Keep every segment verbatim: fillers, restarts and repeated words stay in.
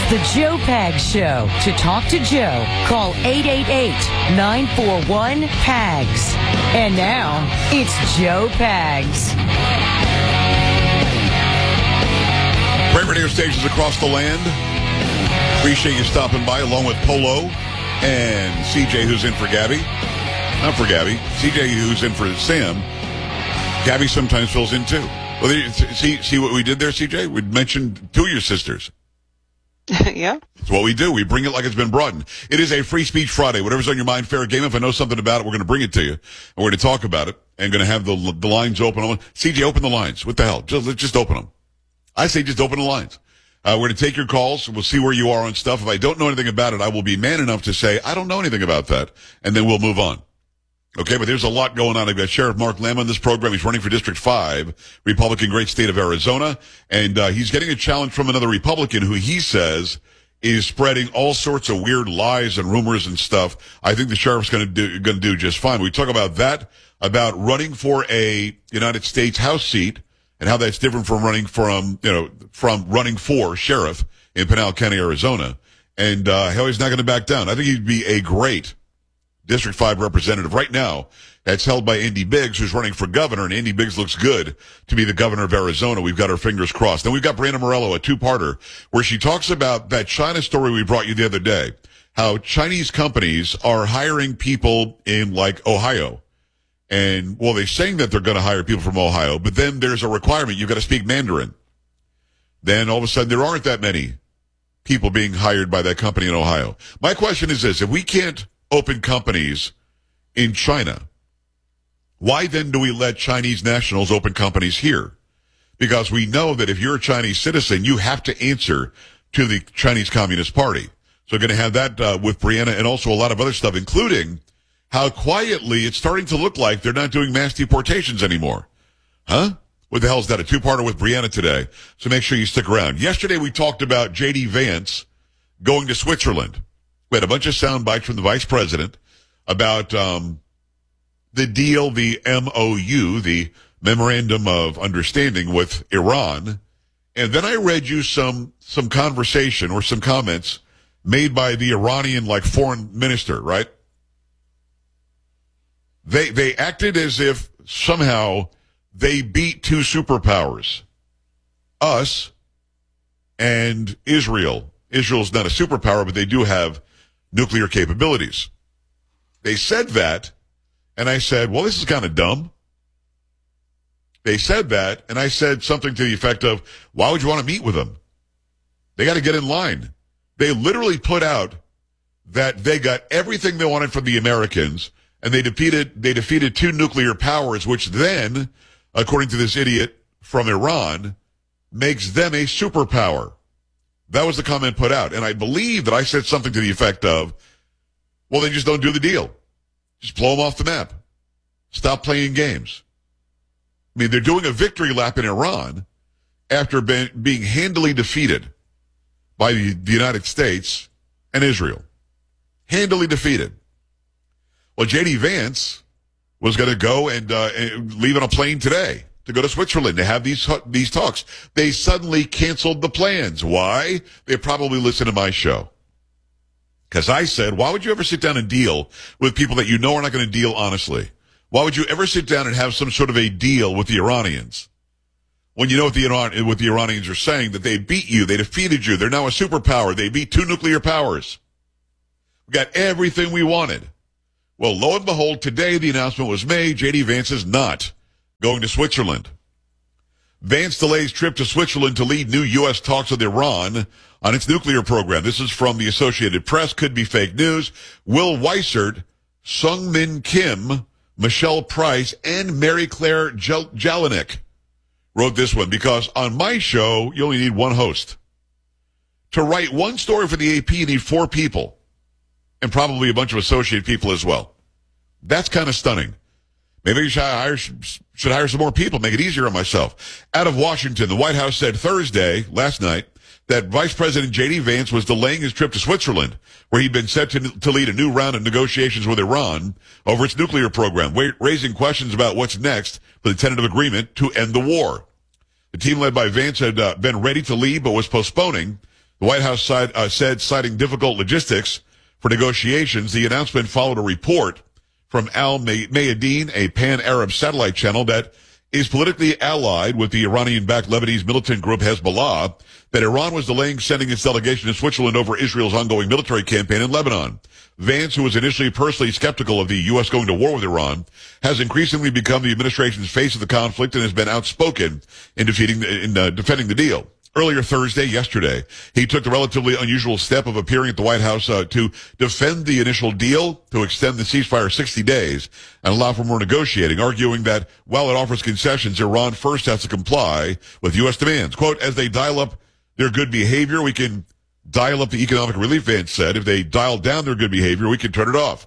the Joe Pags Show. To talk to Joe, call eight eight eight, nine four one, P A G S. And now, it's Joe Pags. Great radio stations across the land. Appreciate you stopping by, along with Polo and C J, who's in for Gabby. Not for Gabby. C J, who's in for Sam. Gabby sometimes fills in, too. Well, there, see, see what we did there, C J? We mentioned two of your sisters. Yeah. That's what we do. We bring it like it's been brought in. It is a Free Speech Friday. Whatever's on your mind, fair game. If I know something about it, we're going to bring it to you. And we're going to talk about it. And going to have the the lines open. C J, open the lines. What the hell? Just, just open them. I say just open the lines. Uh, we're going to take your calls. We'll see where you are on stuff. If I don't know anything about it, I will be man enough to say, I don't know anything about that. And then we'll move on. Okay, but there's a lot going on. I've got Sheriff Mark Lamb on this program. He's running for District five, Republican, great state of Arizona. And uh, he's getting a challenge from another Republican who he says is spreading all sorts of weird lies and rumors and stuff. I think the sheriff's going to do going to do just fine. We talk about that, about running for a United States House seat, and how that's different from running from, you know, from running for sheriff in Pinal County, Arizona. And uh, how he's not going to back down. I think he'd be a great District five representative. Right now, that's held by Andy Biggs, who's running for governor, and Andy Biggs looks good to be the governor of Arizona. We've got our fingers crossed. Then we've got Brandon Morello, a two-parter, where she talks about that China story we brought you the other day, how Chinese companies are hiring people in, like, Ohio. And, well, they're saying that they're going to hire people from Ohio, but then there's a requirement. You've got to speak Mandarin. Then all of a sudden there aren't that many people being hired by that company in Ohio. My question is this: if we can't open companies in China, why then do we let Chinese nationals open companies here? Because we know that if you're a Chinese citizen, you have to answer to the Chinese Communist Party. So we're going to have that uh, with Brianna, and also a lot of other stuff, including how quietly it's starting to look like they're not doing mass deportations anymore. Huh? What the hell is that? A two-parter with Brianna today. So make sure you stick around. Yesterday we talked about J D Vance going to Switzerland. We had a bunch of sound bites from the vice president about um, the deal, the M O U, the Memorandum of Understanding with Iran. And then I read you some some conversation or some comments made by the Iranian, like, foreign minister, right? They they acted as if somehow they beat two superpowers, us and Israel. Israel's not a superpower, but they do have nuclear capabilities. They said that, and I said, well, this is kind of dumb. They said that, and I said something to the effect of, why would you want to meet with them? They got to get in line. They literally put out that they got everything they wanted from the Americans, and they defeated they defeated two nuclear powers, which then, according to this idiot from Iran, makes them a superpower. That was the comment put out. And I believe that I said something to the effect of, well, they just don't do the deal. Just blow them off the map. Stop playing games. I mean, they're doing a victory lap in Iran after being, being handily defeated by the, the United States and Israel. Handily defeated. Well, J D Vance was going to go and, uh, and leave on a plane today to go to Switzerland to have these these talks. They suddenly canceled the plans. Why? They probably listened to my show. Because I said, why would you ever sit down and deal with people that you know are not going to deal honestly? Why would you ever sit down and have some sort of a deal with the Iranians when you know what the, Iran, what the Iranians are saying, that they beat you, they defeated you, they're now a superpower, they beat two nuclear powers. We got everything we wanted. Well, lo and behold, today the announcement was made, J D Vance is not going to Switzerland. Vance delays trip to Switzerland to lead new U S talks with Iran on its nuclear program. This is from the Associated Press. Could be fake news. Will Weissert, Sung Min Kim, Michelle Price, and Mary Claire Jel- Jelinek wrote this one, because on my show, you only need one host. To write one story for the A P, you need four people, and probably a bunch of associate people as well. That's kind of stunning. Maybe I should hire, should hire some more people, make it easier on myself. Out of Washington, the White House said Thursday, last night, that Vice President J D Vance was delaying his trip to Switzerland, where he'd been set to, to lead a new round of negotiations with Iran over its nuclear program, raising questions about what's next for the tentative agreement to end the war. The team led by Vance had uh, been ready to leave, but was postponing The White House side, uh, said, citing difficult logistics for negotiations, the announcement followed a report from Al Mayadeen, a pan-Arab satellite channel that is politically allied with the Iranian-backed Lebanese militant group Hezbollah, that Iran was delaying sending its delegation to Switzerland over Israel's ongoing military campaign in Lebanon. Vance, who was initially personally skeptical of the U S going to war with Iran, has increasingly become the administration's face of the conflict and has been outspoken in defeating the, in uh, defending the deal. Earlier Thursday, yesterday, he took the relatively unusual step of appearing at the White House uh, to defend the initial deal to extend the ceasefire sixty days and allow for more negotiating, arguing that while it offers concessions, Iran first has to comply with U S demands. Quote, as they dial up their good behavior, we can dial up the economic relief, Vance said. If they dial down their good behavior, we can turn it off.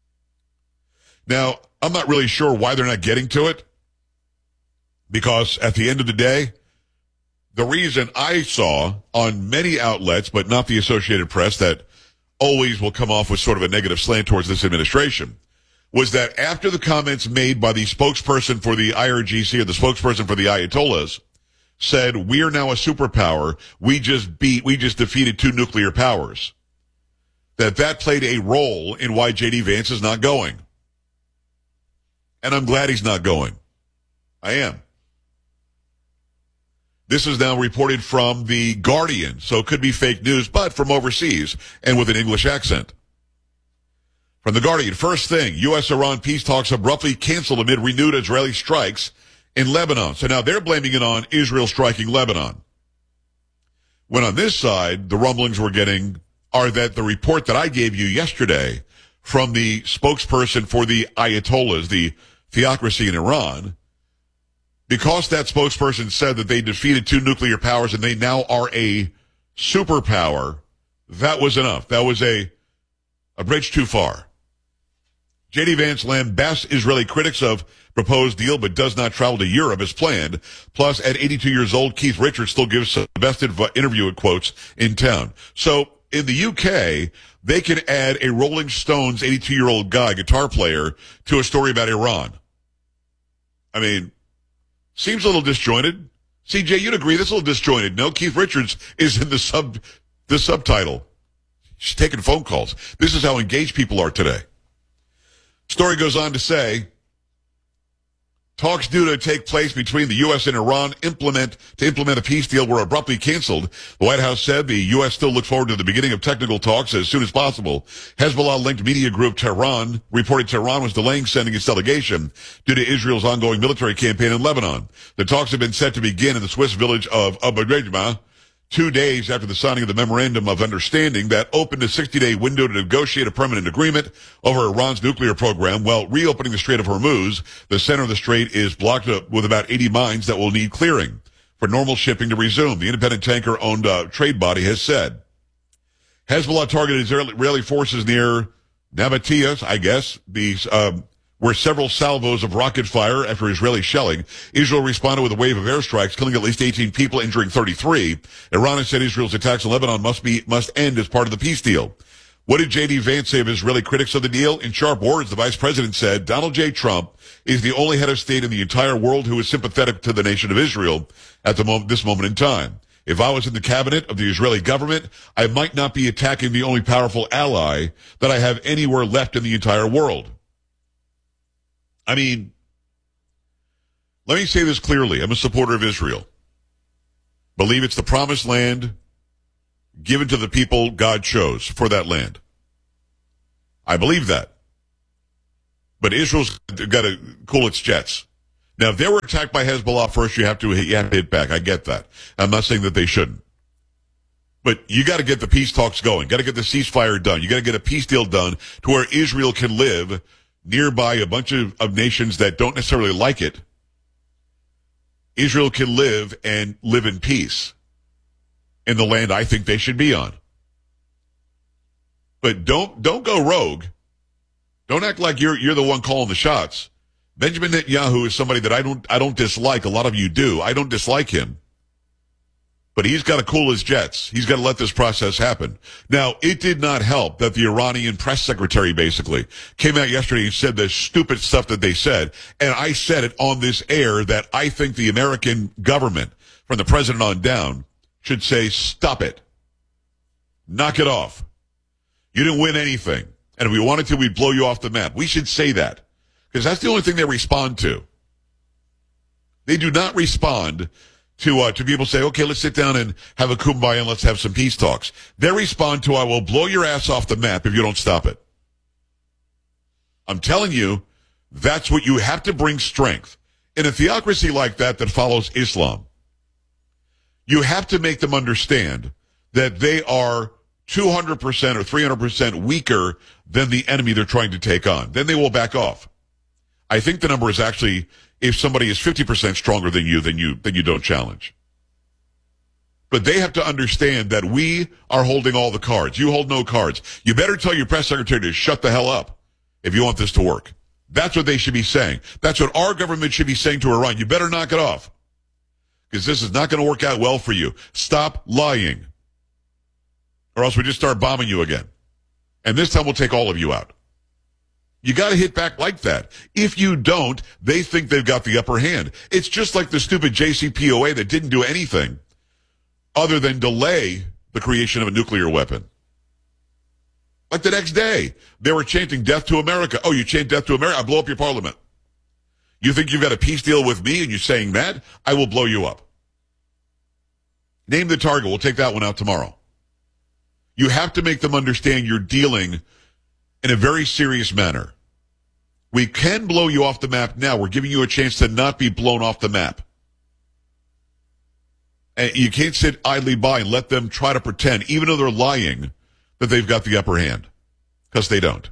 Now, I'm not really sure why they're not getting to it, because at the end of the day, the reason I saw on many outlets, but not the Associated Press, that always will come off with sort of a negative slant towards this administration, was that after the comments made by the spokesperson for the I R G C or the spokesperson for the Ayatollahs said, we are now a superpower, we just beat, we just defeated two nuclear powers, that that played a role in why J D Vance is not going. And I'm glad he's not going. I am. This is now reported from The Guardian, so it could be fake news, but from overseas and with an English accent. From The Guardian, first thing, U S Iran peace talks abruptly canceled amid renewed Israeli strikes in Lebanon. So now they're blaming it on Israel striking Lebanon. When on this side, the rumblings we're getting are that the report that I gave you yesterday from the spokesperson for the Ayatollahs, the theocracy in Iran, because that spokesperson said that they defeated two nuclear powers and they now are a superpower, that was enough. That was a, a bridge too far. J D Vance lambasts Israeli critics of proposed deal, but does not travel to Europe as planned. Plus, at eighty-two years old, Keith Richards still gives the best interview, quotes, in town. So, in the U K, they can add a Rolling Stones eighty-two-year-old guy, guitar player, to a story about Iran. I mean, seems a little disjointed. C J, you'd agree this is a little disjointed. No, Keith Richards is in the sub, the subtitle. She's taking phone calls. This is how engaged people are today. Story goes on to say, talks due to take place between the U S and Iran implement to implement a peace deal were abruptly canceled. The White House said the U S still looks forward to the beginning of technical talks as soon as possible. Hezbollah-linked media group Tehran reported Tehran was delaying sending its delegation due to Israel's ongoing military campaign in Lebanon. The talks have been set to begin in the Swiss village of Abu Ghraib, two days after the signing of the Memorandum of Understanding that opened a sixty-day window to negotiate a permanent agreement over Iran's nuclear program while reopening the Strait of Hormuz. The center of the strait is blocked up with about eighty mines that will need clearing for normal shipping to resume, the independent tanker-owned uh, trade body has said. Hezbollah targeted Israeli forces near Nabatea, I guess, these um, were several salvos of rocket fire after Israeli shelling. Israel responded with a wave of airstrikes, killing at least eighteen people, injuring thirty-three. Iran has said Israel's attacks in Lebanon must be must end as part of the peace deal. What did J D Vance say of Israeli critics of the deal? In sharp words, the vice president said, Donald J. Trump is the only head of state in the entire world who is sympathetic to the nation of Israel at the moment, this moment in time. If I was in the cabinet of the Israeli government, I might not be attacking the only powerful ally that I have anywhere left in the entire world. I mean, let me say this clearly. I'm a supporter of Israel. Believe it's the promised land given to the people God chose for that land. I believe that. But Israel's got to cool its jets. Now, if they were attacked by Hezbollah first, you have to, you have to hit back. I get that. I'm not saying that they shouldn't. But you got to get the peace talks going. Got to get the ceasefire done. You got to get a peace deal done to where Israel can live nearby a bunch of, of nations that don't necessarily like it. Israel can live and live in peace in the land I think they should be on. But don't don't go rogue. Don't act like you're you're the one calling the shots. Benjamin Netanyahu is somebody that I don't I don't dislike. A lot of you do. I don't dislike him. But he's got to cool his jets. He's got to let this process happen. Now, it did not help that the Iranian press secretary basically came out yesterday and said the stupid stuff that they said. And I said it on this air that I think the American government, from the president on down, should say, stop it. Knock it off. You didn't win anything. And if we wanted to, we'd blow you off the map. We should say that. Because that's the only thing they respond to. They do not respond to uh, to people say, okay, let's sit down and have a kumbaya and let's have some peace talks. They respond to, I will blow your ass off the map if you don't stop it. I'm telling you, that's what you have to bring strength. In a theocracy like that that follows Islam, you have to make them understand that they are two hundred percent or three hundred percent weaker than the enemy they're trying to take on. Then they will back off. I think the number is actually, if somebody is fifty percent stronger than you, then you, then you don't challenge. But they have to understand that we are holding all the cards. You hold no cards. You better tell your press secretary to shut the hell up if you want this to work. That's what they should be saying. That's what our government should be saying to Iran. You better knock it off. Because this is not going to work out well for you. Stop lying. Or else we just start bombing you again. And this time we'll take all of you out. You got to hit back like that. If you don't, they think they've got the upper hand. It's just like the stupid J C P O A that didn't do anything other than delay the creation of a nuclear weapon. Like the next day, they were chanting death to America. Oh, you chant death to America? I blow up your parliament. You think you've got a peace deal with me and you're saying that? I will blow you up. Name the target. We'll take that one out tomorrow. You have to make them understand you're dealing in a very serious manner. We can blow you off the map now. We're giving you a chance to not be blown off the map. And you can't sit idly by and let them try to pretend, even though they're lying, that they've got the upper hand. Because they don't.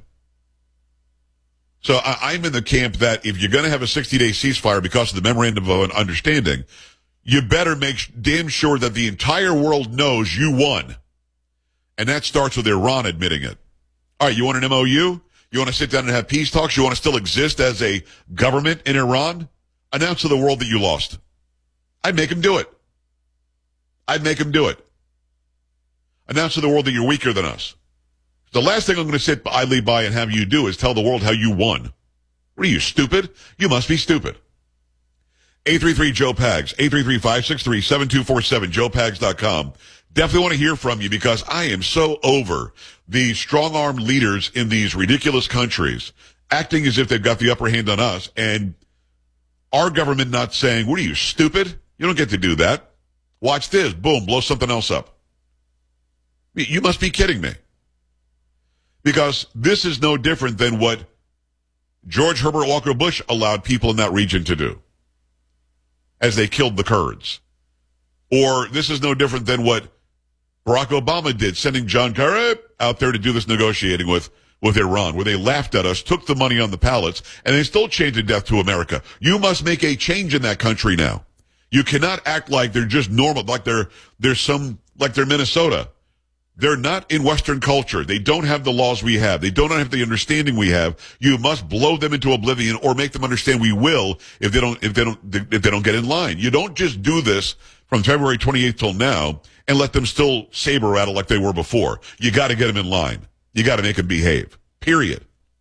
So I, I'm in the camp that if you're going to have a sixty-day ceasefire because of the memorandum of understanding, you better make damn sure that the entire world knows you won. And that starts with Iran admitting it. All right, you want an M O U? You want to sit down and have peace talks? You want to still exist as a government in Iran? Announce to the world that you lost. I'd make them do it. I'd make them do it. Announce to the world that you're weaker than us. The last thing I'm going to sit idly by and have you do is tell the world how you won. What are you, stupid? You must be stupid. eight three three Joe Pags, eight three three, five six three, seven two four seven, joe pags dot com. Definitely want to hear from you because I am so over the strong-armed leaders in these ridiculous countries acting as if they've got the upper hand on us and our government not saying, what are you, stupid? You don't get to do that. Watch this. Boom, blow something else up. You must be kidding me. Because this is no different than what George Herbert Walker Bush allowed people in that region to do as they killed the Kurds. Or this is no different than what Barack Obama did, sending John Kerry out there to do this negotiating with, with Iran, where they laughed at us, took the money on the pallets, and they still chanted death to America. You must make a change in that country now. You cannot act like they're just normal, like they're, they're some, like they're Minnesota. They're not in Western culture. They don't have the laws we have. They don't have the understanding we have. You must blow them into oblivion or make them understand we will if they don't, if they don't, if they don't get in line. You don't just do this from February twenty-eighth till now and let them still saber rattle like they were before. You got to get them in line. You got to make them behave. Period.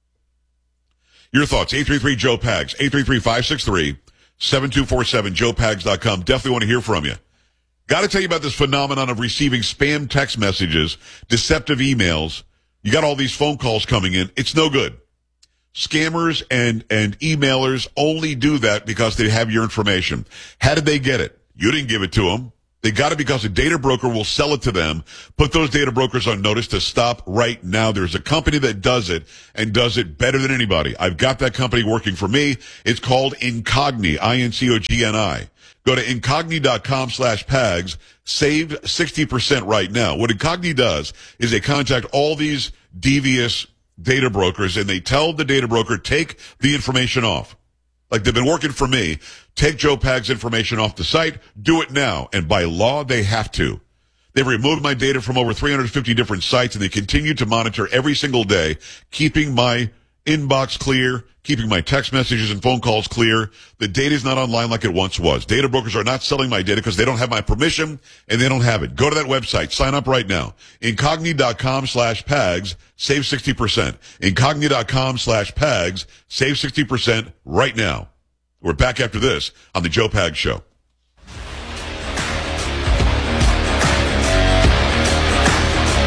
Your thoughts, eight three three Joe Pags, eight three three, five six three, seven two four seven, joe pags dot com. Definitely want to hear from you. Got to tell you about this phenomenon of receiving spam text messages, deceptive emails. You got all these phone calls coming in. It's no good. Scammers and, and emailers only do that because they have your information. How did they get it? You didn't give it to them. They got it because a data broker will sell it to them. Put those data brokers on notice to stop right now. There's a company that does it and does it better than anybody. I've got that company working for me. It's called Incogni, I N C O G N I. Go to incogni.com slash pags. Save sixty percent right now. What Incogni does is they contact all these devious data brokers and they tell the data broker, take the information off. Like they've been working for me. Take Joe Pags' information off the site. Do it now. And by law, they have to. They've removed my data from over three hundred fifty different sites and they continue to monitor every single day, keeping my inbox clear, keeping my text messages and phone calls clear. The data is not online like it once was. Data brokers are not selling my data because they don't have my permission and they don't have it. Go to that website. Sign up right now. Incogni.com slash pags. Save sixty percent. Incogni.com slash pags. Save sixty percent right now. We're back after this on the Joe Pags Show.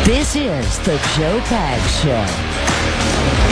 This is the Joe Pags Show.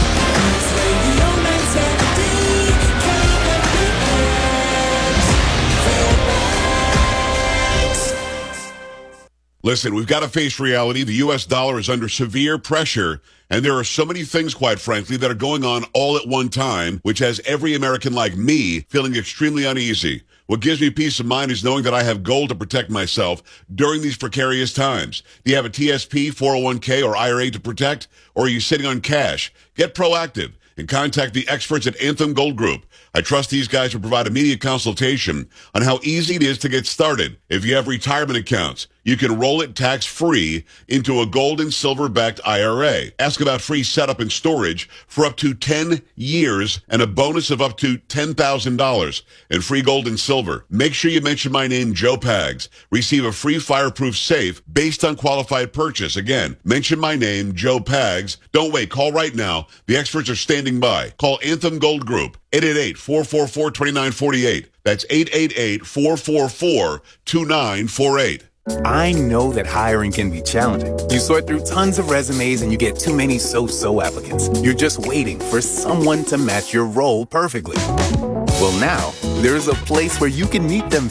Listen, we've got to face reality. The U S dollar is under severe pressure, and there are so many things, quite frankly, that are going on all at one time, which has every American like me feeling extremely uneasy. What gives me peace of mind is knowing that I have gold to protect myself during these precarious times. Do you have a T S P, four oh one k, or I R A to protect, or are you sitting on cash? Get proactive and contact the experts at Anthem Gold Group. I trust these guys to provide immediate consultation on how easy it is to get started. If you have retirement accounts, you can roll it tax-free into a gold and silver-backed I R A. Ask about free setup and storage for up to ten years and a bonus of up to ten thousand dollars and free gold and silver. Make sure you mention my name, Joe Pags. Receive a free fireproof safe based on qualified purchase. Again, mention my name, Joe Pags. Don't wait. Call right now. The experts are standing by. Call Anthem Gold Group, eight eight eight, four four four, two nine four eight. That's eight eight eight, four four four, two nine four eight. I know that hiring can be challenging. You sort through tons of resumes and you get too many so-so applicants. You're just waiting for someone to match your role perfectly. Well, now, there's a place where you can meet them